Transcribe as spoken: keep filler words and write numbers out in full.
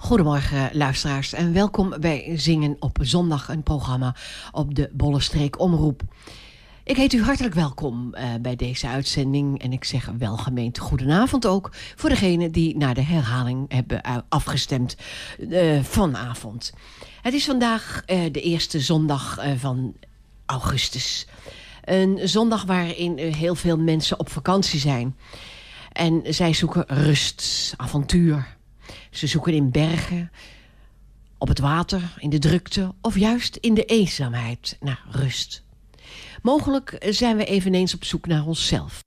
Goedemorgen luisteraars en welkom bij Zingen op Zondag, een programma op de Bollenstreek Omroep. Ik heet u hartelijk welkom uh, bij deze uitzending en ik zeg welgemeend goedenavond ook voor degenen die naar de herhaling hebben afgestemd uh, vanavond. Het is vandaag uh, de eerste zondag uh, van augustus. Een zondag waarin uh, heel veel mensen op vakantie zijn. En zij zoeken rust, avontuur. Ze zoeken in bergen, op het water, in de drukte of juist in de eenzaamheid naar rust. Mogelijk zijn we eveneens op zoek naar onszelf.